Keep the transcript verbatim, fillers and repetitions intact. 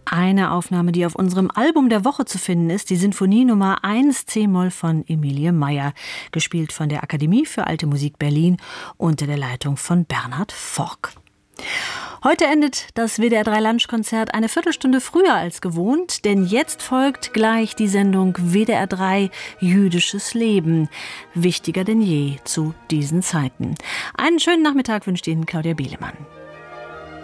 Eine Aufnahme, die auf unserem Album der Woche zu finden ist, die Sinfonie Nummer eins C-Moll von Emilie Meyer, gespielt von der Akademie für Alte Musik Berlin unter der Leitung von Bernhard Forck. Heute endet das W D R drei Lunchkonzert eine Viertelstunde früher als gewohnt, denn jetzt folgt gleich die Sendung W D R drei Jüdisches Leben. Wichtiger denn je zu diesen Zeiten. Einen schönen Nachmittag wünscht Ihnen Claudia Bielemann.